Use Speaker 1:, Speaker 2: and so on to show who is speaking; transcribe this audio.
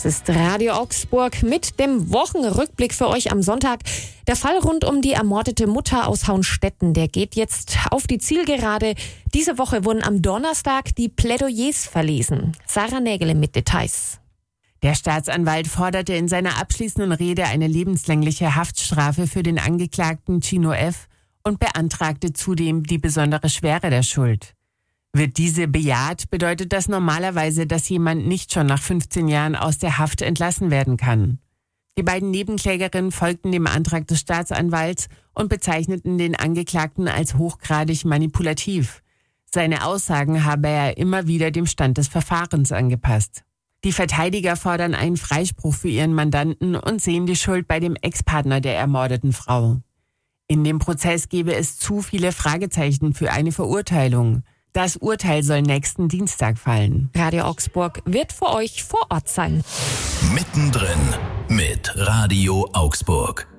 Speaker 1: ist Radio Augsburg mit dem Wochenrückblick für euch am Sonntag. Der Fall rund um die ermordete Mutter aus Hauenstetten, der geht jetzt auf die Zielgerade. Diese Woche wurden am Donnerstag die Plädoyers verlesen. Sarah Nägele mit Details.
Speaker 2: Der Staatsanwalt forderte in seiner abschließenden Rede eine lebenslängliche Haftstrafe für den Angeklagten Chino F. und beantragte zudem die besondere Schwere der Schuld. Wird diese bejaht, bedeutet das normalerweise, dass jemand nicht schon nach 15 Jahren aus der Haft entlassen werden kann. Die beiden Nebenklägerinnen folgten dem Antrag des Staatsanwalts und bezeichneten den Angeklagten als hochgradig manipulativ. Seine Aussagen habe er immer wieder dem Stand des Verfahrens angepasst. Die Verteidiger fordern einen Freispruch für ihren Mandanten und sehen die Schuld bei dem Ex-Partner der ermordeten Frau. In dem Prozess gebe es zu viele Fragezeichen für eine Verurteilung. Das Urteil soll nächsten Dienstag fallen.
Speaker 1: Radio Augsburg wird für euch vor Ort sein.
Speaker 3: Mittendrin mit Radio Augsburg.